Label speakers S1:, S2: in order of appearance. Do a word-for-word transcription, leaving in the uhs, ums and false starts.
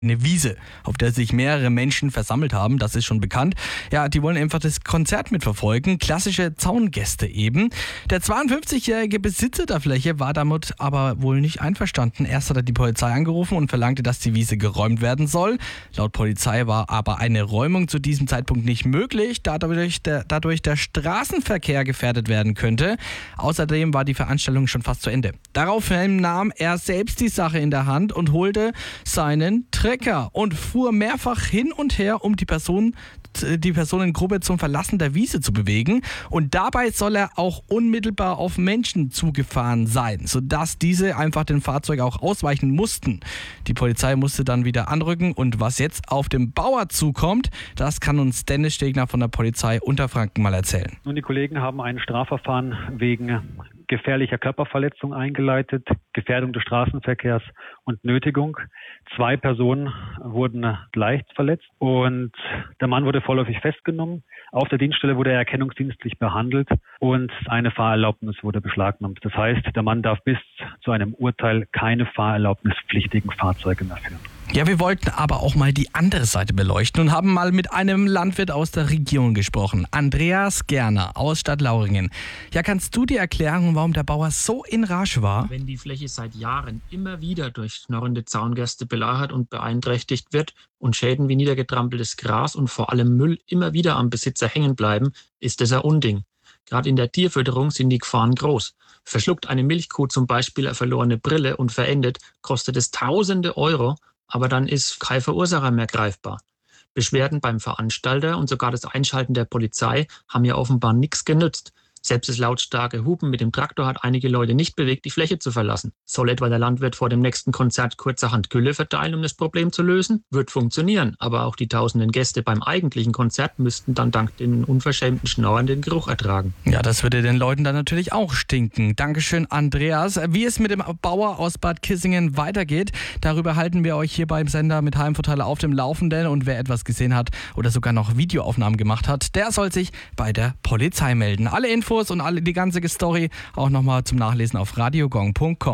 S1: Eine Wiese, auf der sich mehrere Menschen versammelt haben, das ist schon bekannt. Ja, die wollen einfach das Konzert mitverfolgen, klassische Zaungäste eben. Der zweiundfünfzigjährige Besitzer der Fläche war damit aber wohl nicht einverstanden. Erst hat er die Polizei angerufen und verlangte, dass die Wiese geräumt werden soll. Laut Polizei war aber eine Räumung zu diesem Zeitpunkt nicht möglich, da dadurch der, dadurch der Straßenverkehr gefährdet werden könnte. Außerdem war die Veranstaltung schon fast zu Ende. Daraufhin nahm er selbst die Sache in der Hand und holte seinen Trecker und fuhr mehrfach hin und her, um die Person, die Personengruppe zum Verlassen der Wiese zu bewegen. Und dabei soll er auch unmittelbar auf Menschen zugefahren sein, sodass diese einfach den Fahrzeug auch ausweichen mussten. Die Polizei musste dann wieder anrücken und was jetzt auf den Bauer zukommt, das kann uns Dennis Stegner von der Polizei Unterfranken mal erzählen.
S2: Nun, die Kollegen haben ein Strafverfahren wegen gefährlicher Körperverletzung eingeleitet, Gefährdung des Straßenverkehrs und Nötigung. Zwei Personen wurden leicht verletzt und der Mann wurde vorläufig festgenommen. Auf der Dienststelle wurde er erkennungsdienstlich behandelt und eine Fahrerlaubnis wurde beschlagnahmt. Das heißt, der Mann darf bis zu einem Urteil keine fahrerlaubnispflichtigen Fahrzeuge mehr führen.
S1: Ja, wir wollten aber auch mal die andere Seite beleuchten und haben mal mit einem Landwirt aus der Region gesprochen. Andreas Gerner aus Stadtlauringen. Ja, kannst du dir erklären, warum der Bauer so in Rage war?
S3: Wenn die Fläche seit Jahren immer wieder durch schnorrende Zaungäste belagert und beeinträchtigt wird und Schäden wie niedergetrampeltes Gras und vor allem Müll immer wieder am Besitzer hängen bleiben, ist es ein Unding. Gerade in der Tierfütterung sind die Gefahren groß. Verschluckt eine Milchkuh zum Beispiel eine verlorene Brille und verendet, kostet es tausende Euro, aber dann ist kein Verursacher mehr greifbar. Beschwerden beim Veranstalter und sogar das Einschalten der Polizei haben ja offenbar nichts genützt. Selbst das lautstarke Hupen mit dem Traktor hat einige Leute nicht bewegt, die Fläche zu verlassen. Soll etwa der Landwirt vor dem nächsten Konzert kurzerhand Gülle verteilen, um das Problem zu lösen? Wird funktionieren, aber auch die tausenden Gäste beim eigentlichen Konzert müssten dann dank den unverschämten Schnorren den Geruch ertragen.
S1: Ja, das würde den Leuten dann natürlich auch stinken. Dankeschön, Andreas. Wie es mit dem Bauer aus Bad Kissingen weitergeht, darüber halten wir euch hier beim Sender mit Heimvorteile auf dem Laufenden. Und wer etwas gesehen hat oder sogar noch Videoaufnahmen gemacht hat, der soll sich bei der Polizei melden. Alle Infos und alle die ganze Story auch nochmal zum Nachlesen auf radiogong punkt com.